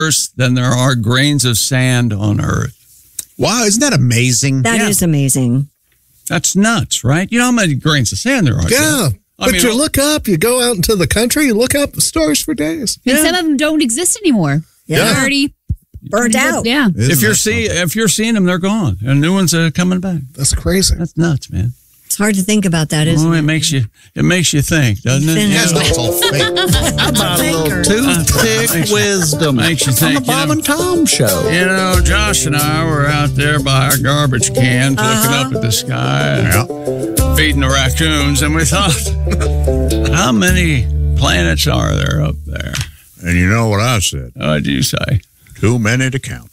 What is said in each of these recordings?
than there are grains of sand on Earth. Wow, isn't that amazing? That is amazing. That's nuts, right? You know how many grains of sand there are? Yeah. But you look up, you go out into the country, you look up the stars for days. And some of them don't exist anymore. Yeah. They're already burnt out. Yeah. If you're seeing them, they're gone, and new ones are coming back. That's crazy. That's nuts, man. It's hard to think about that, isn't it? It makes you think, doesn't it? Yes, it's all fake. How about a little toothpick wisdom? Makes you think. On the Bob and Tom Show. You know, Josh and I were out there by our garbage cans looking up at the sky and feeding the raccoons, and we thought, how many planets are there up there? And you know what I said? What did you say? Too many to count.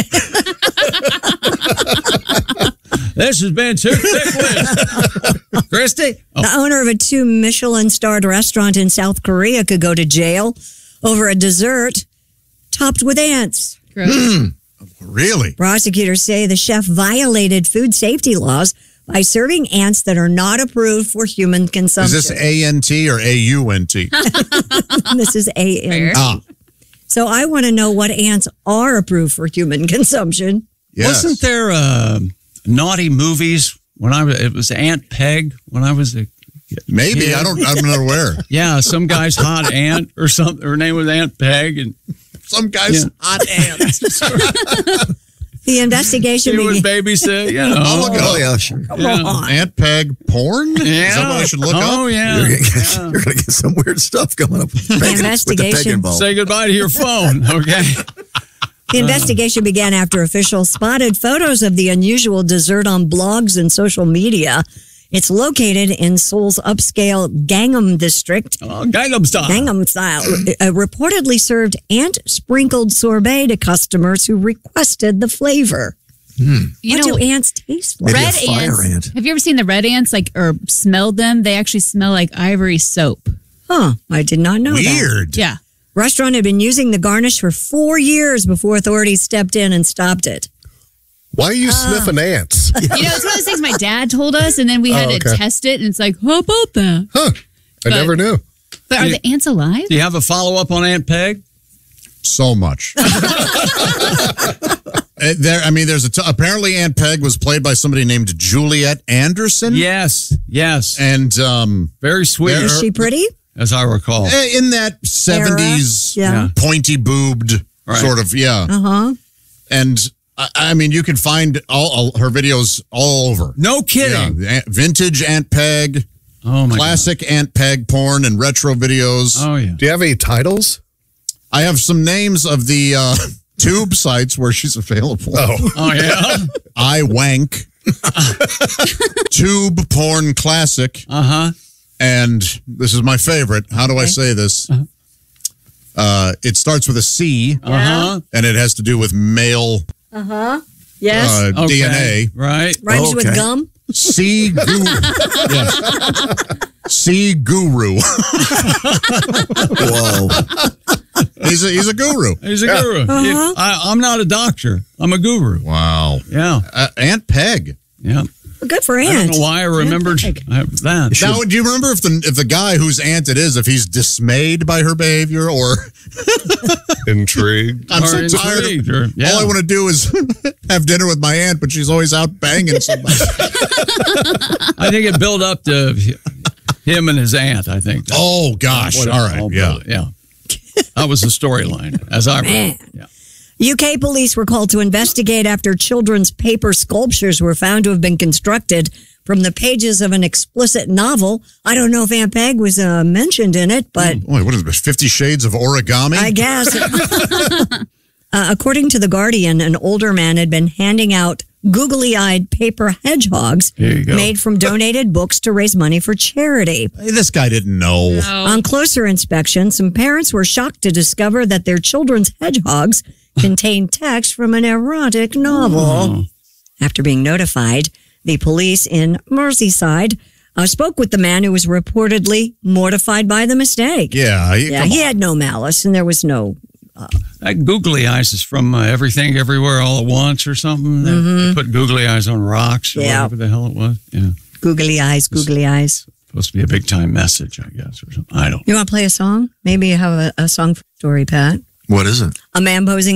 This has been Too Thick With Christy. The owner of a 2 Michelin-starred restaurant in South Korea could go to jail over a dessert topped with ants. Really? Prosecutors say the chef violated food safety laws by serving ants that are not approved for human consumption. Is this A-N-T or A-U-N-T? This is A-N-T. So I want to know what ants are approved for human consumption. Yes. Wasn't there naughty movies when it was Aunt Peg when I was a Maybe. kid? I'm not aware. Yeah, some guy's hot aunt or something. Her name was Aunt Peg, and some guy's hot aunt. The investigation she would babysit, you know. Oh, yeah, sure. Come on. Aunt Peg porn? Yeah. Is that what I should look up? Oh, yeah. You're going to get some weird stuff coming up. The investigation. Say goodbye to your phone, okay? The investigation began after officials spotted photos of the unusual dessert on blogs and social media. It's located in Seoul's upscale Gangnam district. Oh, Gangnam Style. Gangnam Style. Reportedly served ant-sprinkled sorbet to customers who requested the flavor. What do ants taste like? Red ants. Have you ever seen the red ants, or smelled them? They actually smell like ivory soap. Huh. I did not know that. Weird. Yeah. Restaurant had been using the garnish for 4 years before authorities stepped in and stopped it. Why are you sniffing ants? You know, it's one of those things my dad told us, and then we had to test it, and it's like, how about that? Huh. I never knew. But are the ants alive? Do you have a follow-up on Aunt Peg? So much. There's apparently Aunt Peg was played by somebody named Juliet Anderson. Yes. And very sweet. Is she pretty? As I recall. In that 70s, pointy-boobed sort of, Uh-huh. And, you can find all her videos all over. No kidding. Yeah, vintage Aunt Peg, classic Aunt Peg porn and retro videos. Oh, yeah. Do you have any titles? I have some names of the tube sites where she's available. Oh yeah? I Wank. Tube Porn Classic. Uh-huh. And this is my favorite. How do I say this? It starts with a C. Uh-huh. And it has to do with male Yes. DNA. Right. Rhymes with gum? C Guru. Whoa. He's a guru. He's a guru. I'm not a doctor. I'm a guru. Wow. Yeah. Aunt Peg. Yeah. Well, good for I Aunt. don't know why I remembered that. Now, do you remember if the guy whose aunt it is, if he's dismayed by her behavior or intrigued? I'm so Or tired. intrigued, or- yeah. All I want to do is have dinner with my aunt, but she's always out banging somebody. I think it built up to him and his aunt, I think. Oh, gosh. What it All right. built. Yeah. That was the storyline, as I remember. Yeah. UK police were called to investigate after children's paper sculptures were found to have been constructed from the pages of an explicit novel. I don't know if Aunt Peg was mentioned in it, but... Boy, what is this, 50 Shades of Origami? I guess. According to The Guardian, an older man had been handing out googly-eyed paper hedgehogs made from donated books to raise money for charity. Hey, this guy didn't know. On closer inspection, some parents were shocked to discover that their children's hedgehogs contained text from an erotic novel. After being notified, the police in Merseyside spoke with the man who was reportedly mortified by the mistake. Yeah, he had no malice, and there was no... That googly eyes is from Everything Everywhere All at Once or something. They put googly eyes on rocks or whatever the hell it was. Yeah. Googly eyes, googly eyes. Supposed to be a big time message, I guess, or something. I don't know. You want to play a song? Maybe you have a song for story, Pat. What is it? A man posing